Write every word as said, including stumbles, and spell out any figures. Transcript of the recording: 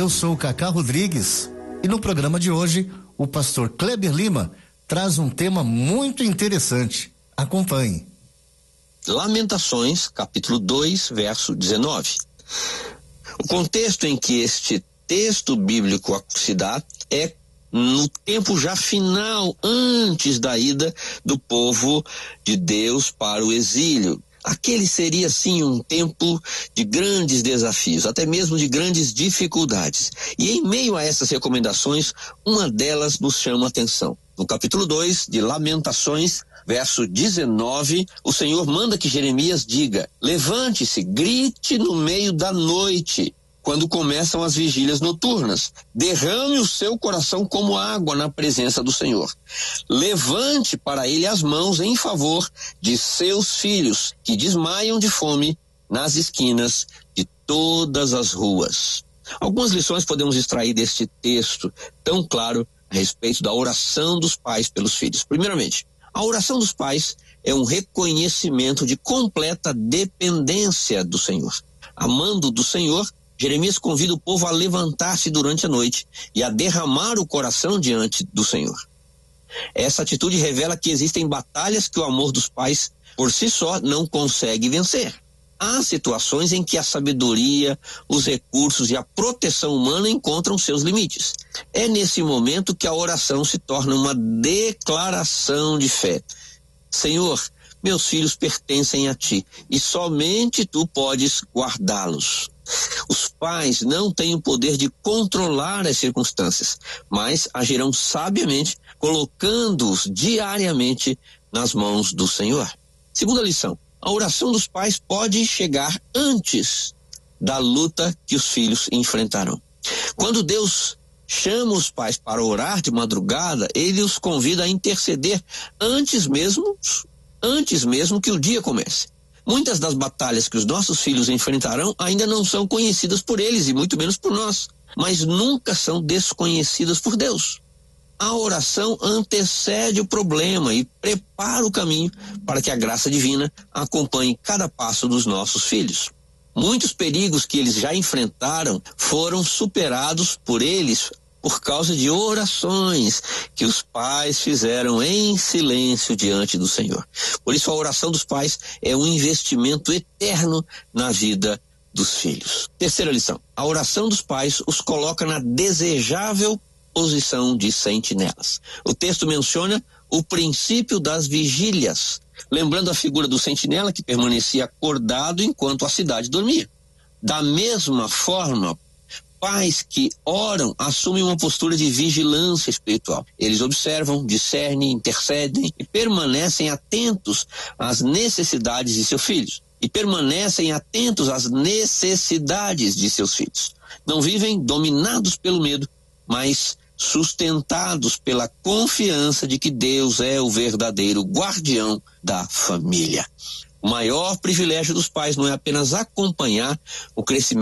eu sou o Cacá Rodrigues e no programa de hoje o pastor Kleber Lima traz um tema muito interessante. Acompanhe. Lamentações, capítulo dois, verso dezenove. O contexto em que este texto bíblico se dá é no tempo já final, antes da ida do povo de Deus para o exílio. Aquele seria, sim, um tempo de grandes desafios, até mesmo de grandes dificuldades. E em meio a essas recomendações, uma delas nos chama a atenção. No capítulo dois de Lamentações, verso dezenove, o Senhor manda que Jeremias diga: levante-se, grite no meio da noite, quando começam as vigílias noturnas. Derrame o seu coração como água na presença do Senhor. Levante para ele as mãos em favor de seus filhos, que desmaiam de fome nas esquinas de todas as ruas. Algumas lições podemos extrair deste texto tão claro a respeito da oração dos pais pelos filhos. Primeiramente, a oração dos pais é um reconhecimento de completa dependência do Senhor. Amando do Senhor, Jeremias convida o povo a levantar-se durante a noite e a derramar o coração diante do Senhor. Essa atitude revela que existem batalhas que o amor dos pais por si só não consegue vencer. Há situações em que a sabedoria, os recursos e a proteção humana encontram seus limites. É nesse momento que a oração se torna uma declaração de fé. Senhor, meus filhos pertencem a ti e somente tu podes guardá-los. Os pais não têm o poder de controlar as circunstâncias, mas agirão sabiamente, colocando-os diariamente nas mãos do Senhor. Segunda lição: a oração dos pais pode chegar antes da luta que os filhos enfrentarão. Quando Deus chama os pais para orar de madrugada, ele os convida a interceder antes mesmo, antes mesmo que o dia comece. Muitas das batalhas que os nossos filhos enfrentarão ainda não são conhecidas por eles e muito menos por nós, mas nunca são desconhecidas por Deus. A oração antecede o problema e prepara o caminho para que a graça divina acompanhe cada passo dos nossos filhos. Muitos perigos que eles já enfrentaram foram superados por eles por causa de orações que os pais fizeram em silêncio diante do Senhor. Por isso a oração dos pais é um investimento eterno na vida dos filhos. Terceira lição: a oração dos pais os coloca na desejável posição de sentinelas. O texto menciona o princípio das vigílias, lembrando a figura do sentinela que permanecia acordado enquanto a cidade dormia. Da mesma forma, pais que oram assumem uma postura de vigilância espiritual. Eles observam, discernem, intercedem e permanecem atentos às necessidades de seus filhos. E permanecem atentos às necessidades de seus filhos. Não vivem dominados pelo medo, mas sustentados pela confiança de que Deus é o verdadeiro guardião da família. O maior privilégio dos pais não é apenas acompanhar o crescimento